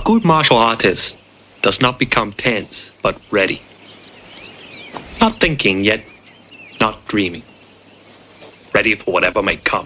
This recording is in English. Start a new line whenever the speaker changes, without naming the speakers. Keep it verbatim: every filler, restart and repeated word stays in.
good martial artist does not become tense, but ready. Not thinking, yet not dreaming. Ready for whatever may come.